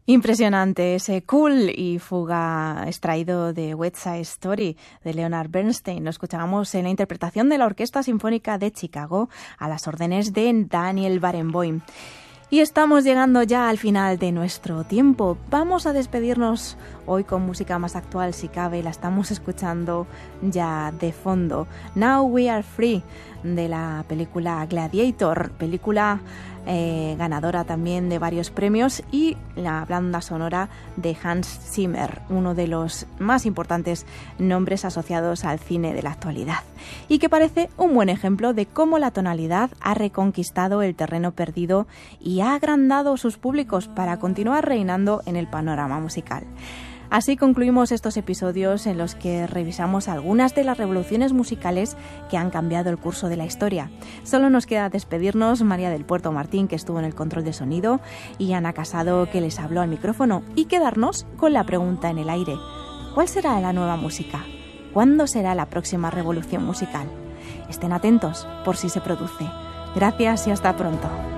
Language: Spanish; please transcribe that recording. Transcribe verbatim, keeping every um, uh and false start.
Impresionante ese Cool y Fuga extraído de West Side Story de Leonard Bernstein. Lo escuchábamos en la interpretación de la Orquesta Sinfónica de Chicago a las órdenes de Daniel Barenboim. Y estamos llegando ya al final de nuestro tiempo. Vamos a despedirnos hoy con música más actual, si cabe. La estamos escuchando ya de fondo. Now We Are Free, de la película Gladiator, película eh, ganadora también de varios premios, y la banda sonora de Hans Zimmer, uno de los más importantes nombres asociados al cine de la actualidad, y que parece un buen ejemplo de cómo la tonalidad ha reconquistado el terreno perdido y ha agrandado sus públicos para continuar reinando en el panorama musical. Así concluimos estos episodios en los que revisamos algunas de las revoluciones musicales que han cambiado el curso de la historia. Solo nos queda despedirnos, María del Puerto Martín, que estuvo en el control de sonido, y Ana Casado, que les habló al micrófono, y quedarnos con la pregunta en el aire: ¿cuál será la nueva música? ¿Cuándo será la próxima revolución musical? Estén atentos por si se produce. Gracias y hasta pronto.